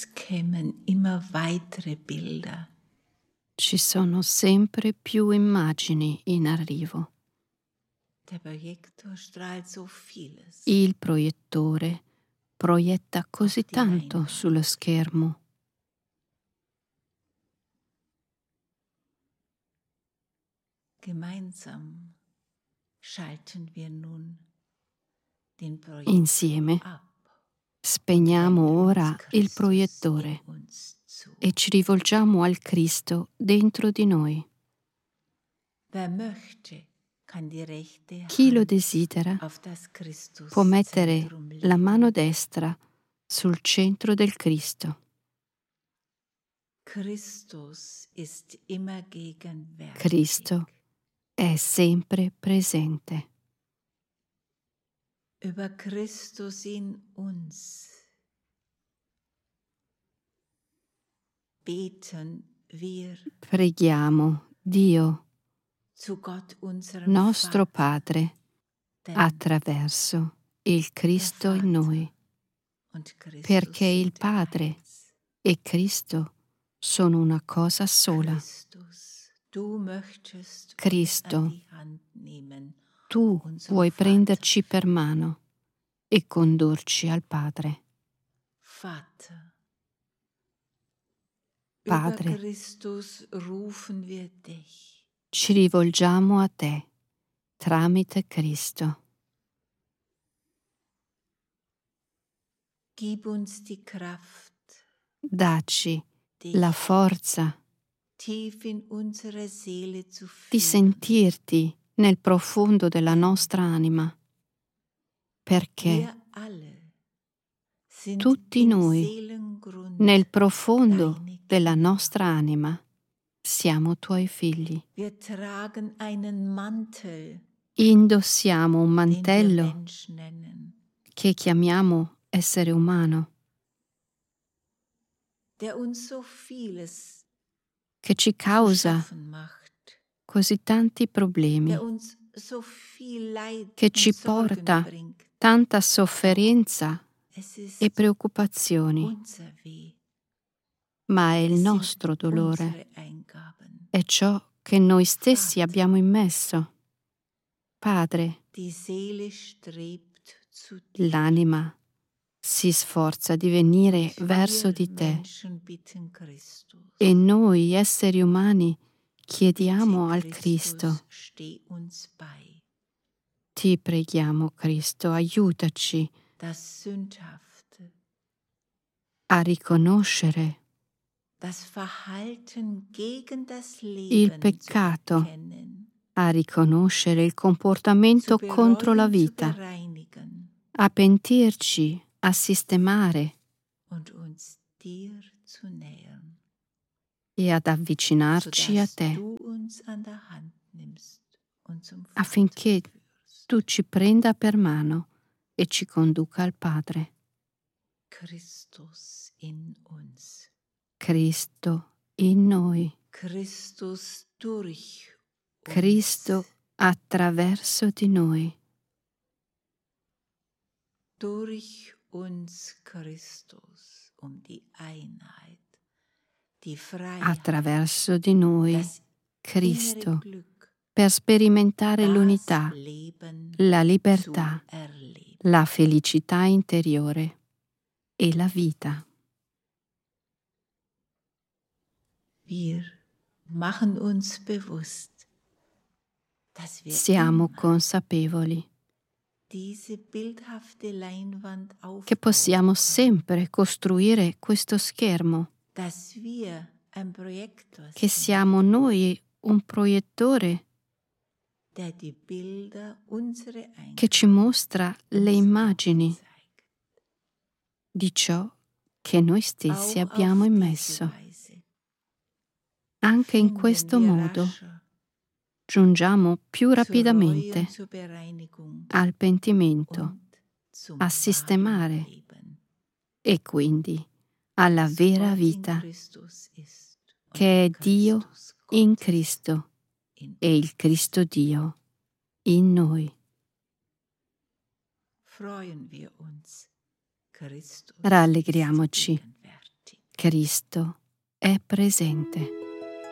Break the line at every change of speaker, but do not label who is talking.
Es kämen immer weitere Bilder.
Ci sono sempre più immagini in arrivo.
Der Projektor strahlt so vieles.
Il proiettore proietta così
Auf die
tanto
Leinwand.
sullo schermo.
Gemeinsam schalten wir nun den Projektor
Insieme
ab.
spegniamo
Wenden uns
ora il
Christus in
proiettore
uns zu.
e ci rivolgiamo al Cristo dentro di noi.
Wer möchte, kann die rechte
Chi lo
Hand
desidera
auf das Christuszentrum
può mettere la
legen.
mano destra sul centro del Cristo.
Christus ist immer gegenwärtig.
Cristo è sempre presente.
Über Christus in uns beten wir
Preghiamo Dio,
zu Gott, unserem
nostro
Vater,
Padre,
denn
attraverso il Cristo in noi,
und Christus
perché il
sind
Padre
eins.
e Cristo sono una cosa sola.
Christus, du möchtest
Cristo,
uns an die Hand nehmen.
Tu
Unser
vuoi
Vater.
prenderci per mano e condurci al Padre.
Vater,
Padre,
über Christus rufen wir dich.
ci rivolgiamo a te tramite Cristo.
Gib uns die Kraft,
Dacci
dich
la forza
tief in unsere Seele zu
di
fühlen.
sentirti nel profondo della nostra anima, perché
Wir alle sind
tutti
im
noi,
Seelengrund
nel profondo
deine
della
Kinder.
nostra anima, siamo tuoi figli.
Wir tragen einen Mantel,
Indossiamo un
den wir
mantello
Mensch nennen,
che chiamiamo essere umano,
der uns so vieles
che ci
zu
causa
schaffen macht,
così tanti problemi,
der uns so viel Leid
che
und
ci
Sorgen
porta
bringt.
tanta sofferenza
Es ist
e preoccupazioni,
unser Weh,
ma è il
es sind
nostro dolore,
unsere Eingaben.
è ciò che noi stessi
Vater.
abbiamo immesso. Padre,
Die Seele strebt zu dir.
l'anima si sforza di venire verso
Wir
di te
Menschen bitten Christus.
e noi esseri umani chiediamo
Bitte
al Cristo,
steh uns bei.
ti preghiamo Cristo, aiutaci
Das Sündhafte,
a riconoscere
das Verhalten gegen das
il
Leben
peccato,
zu erkennen,
a riconoscere il comportamento
zu
contro la
bereuen, zu
vita,
bereinigen
a pentirci, a sistemare
und uns dir zu nähern,
e ad avvicinarci a
sodass
te,
du uns an der Hand nimmst und zum Vater
affinché
führst.
tu ci prenda per mano e ci conduca al Padre.
Christus in uns,
Cristo in noi,
Christus durch uns.
Cristo attraverso di noi,
Durch uns Christus, die Einheit, die Freiheit,
attraverso di noi,
das
Cristo,
innere Glück,
per sperimentare
das
l'unità,
Leben
la
zu
libertà,
erleben.
la felicità interiore e la vita.
Wir machen uns bewusst, dass wir
Siamo
immer
consapevoli
diese bildhafte Leinwand
che possiamo
aufbauen,
sempre costruire questo schermo,
dass wir ein Projektor
che
sind,
siamo noi un proiettore
der die Bilder unsere
che ci mostra le immagini di ciò che noi stessi abbiamo immesso. Anche in questo modo giungiamo più rapidamente al pentimento, a sistemare e quindi alla vera vita, che è Dio in Cristo e il Cristo Dio in noi. Rallegriamoci Cristo è presente.